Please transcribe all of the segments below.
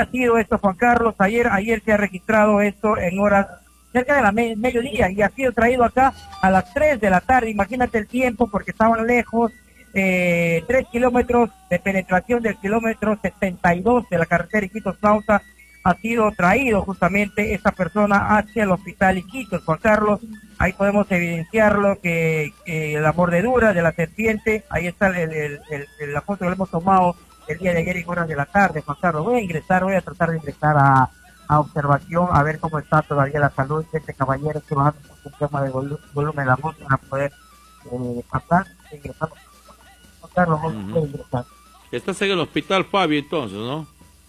ha sido esto, Juan Carlos? Ayer se ha registrado esto en horas cerca de la mediodía y ha sido traído acá a las 3 de la tarde. Imagínate el tiempo porque estaban lejos. 3 kilómetros de penetración del kilómetro 72 de la carretera Iquitos-Sauta. Ha sido traído justamente esta persona hacia el hospital Iquitos, Juan Carlos. Ahí podemos evidenciarlo que la mordedura de la serpiente, ahí está la foto que le hemos tomado el día de ayer en horas de la tarde, Juan Carlos. Voy a tratar de ingresar a observación, a ver cómo está todavía la salud de este caballero, que bajando un tema de volumen de la voz para poder pasar. Ingresamos. Juan Carlos, no puede ingresar. Estás en el hospital, Fabio, entonces, ¿no?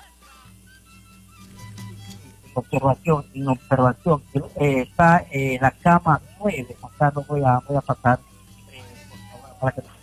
En observación, está en la cama 9, Juan Carlos, voy a pasar para que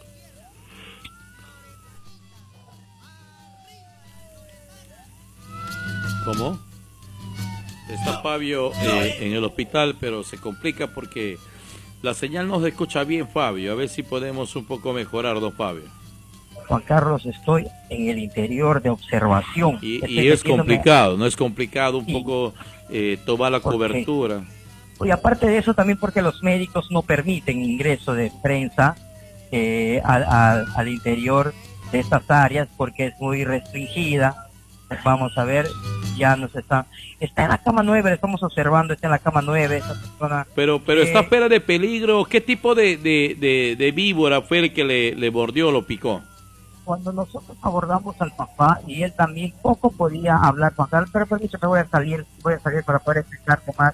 ¿Cómo? Está Fabio en el hospital, pero se complica porque la señal no se escucha bien, Fabio. A ver si podemos un poco mejorar, don Fabio. Juan Carlos, estoy en el interior de observación. Y es complicado, ¿no? Es complicado un poco tomar la cobertura. Y aparte de eso, también porque los médicos no permiten ingreso de prensa al interior de estas áreas porque es muy restringida. Vamos a ver, ya nos está en la cama 9, le estamos observando, está en la cama 9 esa persona. Pero está fuera de peligro. ¿Qué tipo de víbora fue el que le mordió, lo picó? Cuando nosotros abordamos al papá y él también poco podía hablar con él, pero permítame, voy a salir para poder explicarte más.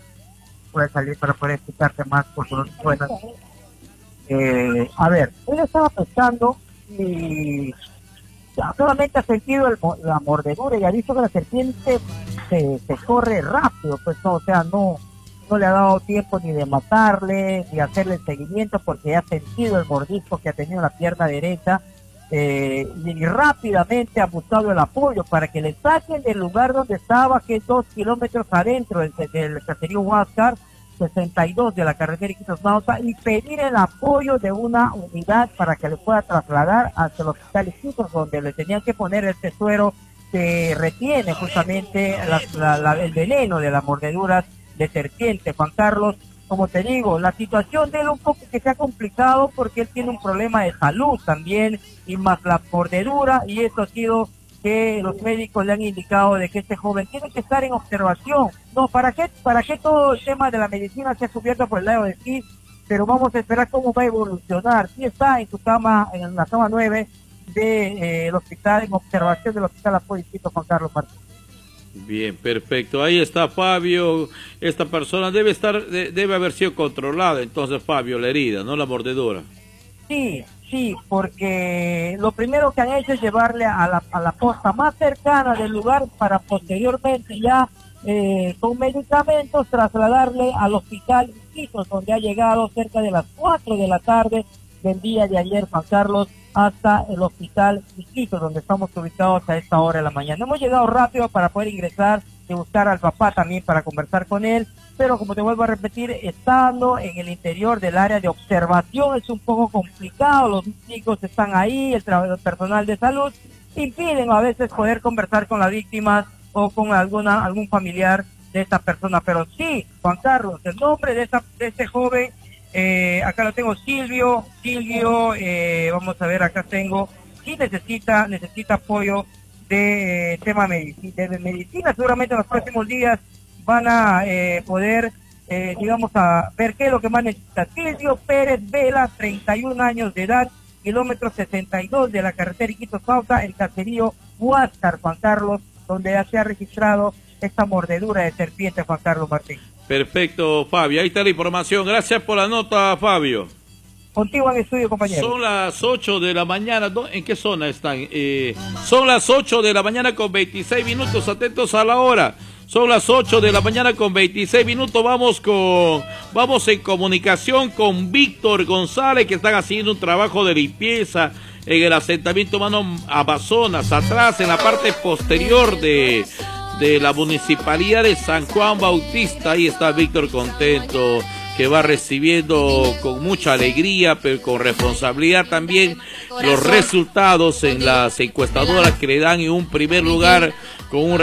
Por sus buenas. A ver, él estaba pescando y solamente ha sentido la mordedura y ha visto que la serpiente se corre rápido, pues no, o sea, no le ha dado tiempo ni de matarle, ni hacerle el seguimiento porque ha sentido el mordisco que ha tenido en la pierna derecha. Y rápidamente ha buscado el apoyo para que le saquen del lugar donde estaba, que es 2 kilómetros adentro del caserío Huáscar 62 de la carretera Iquitos-Sauta, y pedir el apoyo de una unidad para que le pueda trasladar hacia el hospital Iquitos, donde le tenían que poner este suero que retiene justamente el veneno de las mordeduras de serpiente, Juan Carlos. Como te digo, la situación de él un poco que se ha complicado porque él tiene un problema de salud también y más la mordedura, y esto ha sido que los médicos le han indicado de que este joven tiene que estar en observación. No, ¿para qué todo el tema de la medicina se ha cubierto por el lado de sí? Pero vamos a esperar cómo va a evolucionar. Sí está en su cama, en la cama 9 del hospital, en observación del hospital Apoyo Juan Carlos Martínez. Bien, perfecto. Ahí está Fabio. Esta persona debe haber sido controlada, entonces, Fabio, la herida, no la mordedura. Sí, porque lo primero que han hecho es llevarle a la posta más cercana del lugar para posteriormente ya con medicamentos trasladarle al hospital Iquitos, donde ha llegado cerca de las 4 de la tarde del día de ayer, Juan Carlos, hasta el hospital Iquitos, donde estamos ubicados a esta hora de la mañana. Hemos llegado rápido para poder ingresar y buscar al papá también para conversar con él, pero como te vuelvo a repetir, estando en el interior del área de observación es un poco complicado, los médicos están ahí, el personal de salud impiden a veces poder conversar con las víctimas o con algún familiar de esta persona, pero sí, Juan Carlos, el nombre de este joven, acá lo tengo, Silvio, vamos a ver, acá tengo, sí necesita apoyo de tema de medicina, seguramente en los próximos días van a poder, a ver qué es lo que más necesita. Silvio Pérez Vela, 31 años de edad, kilómetro 62 de la carretera Iquitos-Sauta, el caserío Huáscar, Juan Carlos, donde ya se ha registrado esta mordedura de serpiente, Juan Carlos Martín. Perfecto, Fabio, ahí está la información. Gracias por la nota, Fabio. Contigo en estudio, compañero. Son las 8 de la mañana. ¿En qué zona están? Son las 8 de la mañana con 26 minutos. Atentos a la hora. Son las 8 de la mañana con 26 minutos. Vamos en comunicación con Víctor González, que están haciendo un trabajo de limpieza en el asentamiento humano Amazonas, atrás, en la parte posterior de la municipalidad de San Juan Bautista. Ahí está Víctor contento, que va recibiendo con mucha alegría, pero con responsabilidad también, los resultados en las encuestadoras que le dan en un primer lugar con un